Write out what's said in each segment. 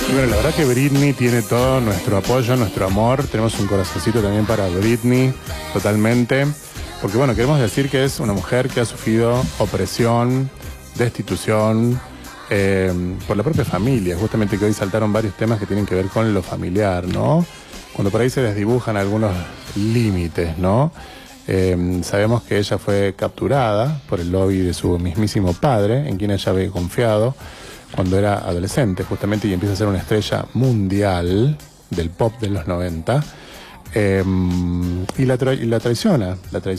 Y bueno, la verdad que Britney tiene todo nuestro apoyo, nuestro amor. Tenemos un corazoncito también para Britney, totalmente. Porque bueno, queremos decir que es una mujer que ha sufrido opresión, destitución, por la propia familia. Justamente que hoy saltaron varios temas que tienen que ver con lo familiar, ¿no? Cuando por ahí se desdibujan algunos límites, ¿no? Sabemos que ella fue capturada por el lobby de su mismísimo padre, en quien ella había confiado cuando era adolescente, justamente, y empieza a ser una estrella mundial del pop de los 90. Y la traiciona,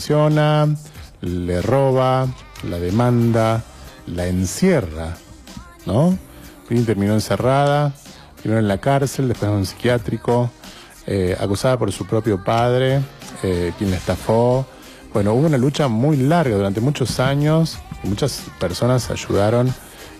le roba, la demanda, la encierra, ¿no? Britney terminó encerrada, primero en la cárcel, después en un psiquiátrico, acusada por su propio padre, quien la estafó. Bueno, hubo una lucha muy larga durante muchos años, y muchas personas ayudaron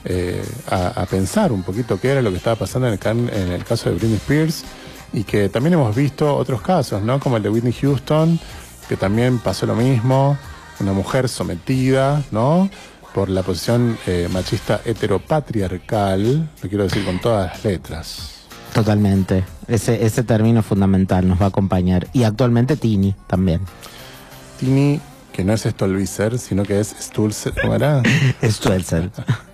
a pensar un poquito qué era lo que estaba pasando en el caso de Britney Spears, y que también hemos visto otros casos, ¿no? Como el de Whitney Houston, que también pasó lo mismo, una mujer sometida, ¿no? Por la posición machista heteropatriarcal, lo quiero decir con todas las letras. Totalmente, ese término fundamental nos va a acompañar. Y actualmente Tini también. Tini, que no es Stolbizer, sino que es Stulzer, ¿cómo era? Stulzer.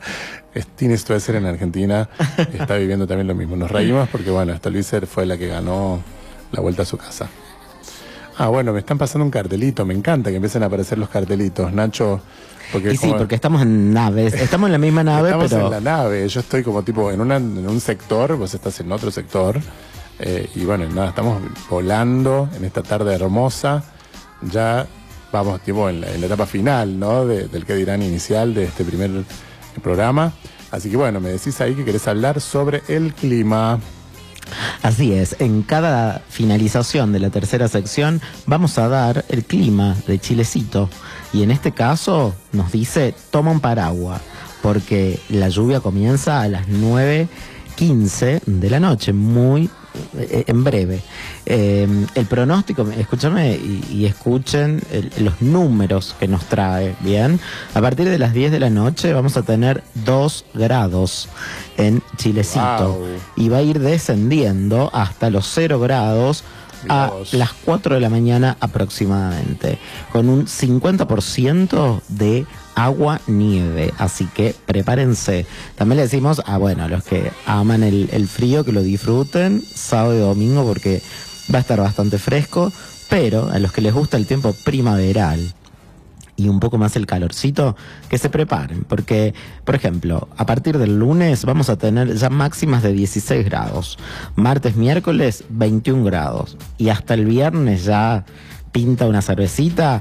Tini Stolbizer en Argentina está viviendo también lo mismo. Nos reímos porque, bueno, Stolbizer fue la que ganó la vuelta a su casa. Ah, bueno, me están pasando un cartelito. Me encanta que empiecen a aparecer los cartelitos, Nacho. Porque y sí, porque estamos en naves. Estamos en la misma nave, estamos pero... en la nave. Yo estoy como tipo en un sector, vos estás en otro sector. Y bueno, nada, estamos volando en esta tarde hermosa. Ya vamos tipo en la etapa final, ¿no? Del que dirán inicial de este primer programa. Así que bueno, me decís ahí que querés hablar sobre el clima. Así es, en cada finalización de la tercera sección vamos a dar el clima de Chilecito. Y en este caso nos dice, toma un paraguas, porque la lluvia comienza a las 9:15 de la noche, muy en breve. El pronóstico, escúchame y escuchen los números que nos trae, ¿bien? A partir de las 10 de la noche vamos a tener 2 grados en Chilecito. Wow. Y va a ir descendiendo hasta los 0 grados a las 4 de la mañana aproximadamente, con un 50% de agua nieve, así que prepárense. También le decimos a los que aman el frío, que lo disfruten sábado y domingo, porque va a estar bastante fresco, pero a los que les gusta el tiempo primaveral y un poco más el calorcito, que se preparen, porque, por ejemplo, a partir del lunes vamos a tener ya máximas de 16 grados, martes, miércoles 21 grados, y hasta el viernes ya pinta una cervecita,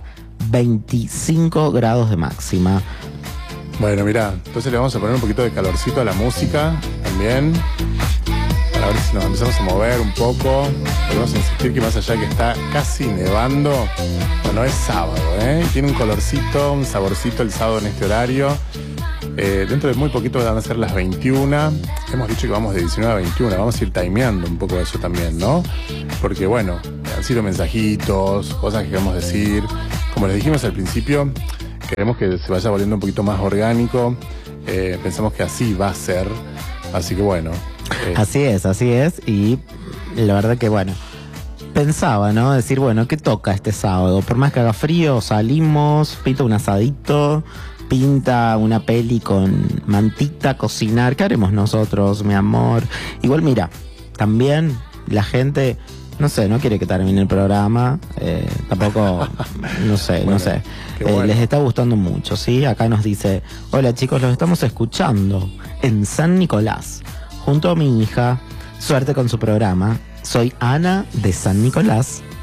25 grados de máxima. Bueno, mirá, entonces le vamos a poner un poquito de calorcito a la música también, para ver si nos empezamos a mover un poco. Podemos insistir que más allá que está casi nevando, bueno, es sábado, ¿eh? Tiene un colorcito, un saborcito el sábado en este horario. Dentro de muy poquito van a ser las 21. Hemos dicho que vamos de 19 a 21. Vamos a ir timeando un poco eso también, ¿no? Porque bueno, han sido mensajitos, cosas que queremos decir. Como les dijimos al principio, queremos que se vaya volviendo un poquito más orgánico. Pensamos que así va a ser. Así que bueno. Así es. Y la verdad que bueno, pensaba, ¿no? Decir, bueno, ¿qué toca este sábado? Por más que haga frío, salimos, pinta un asadito, pinta una peli con mantita, cocinar. ¿Qué haremos nosotros, mi amor? Igual, mira, también la gente, no sé, no quiere que termine el programa, tampoco, no sé, bueno, bueno. Les está gustando mucho, ¿sí? Acá nos dice, hola chicos, los estamos escuchando en San Nicolás, junto a mi hija, suerte con su programa. Soy Ana de San Nicolás.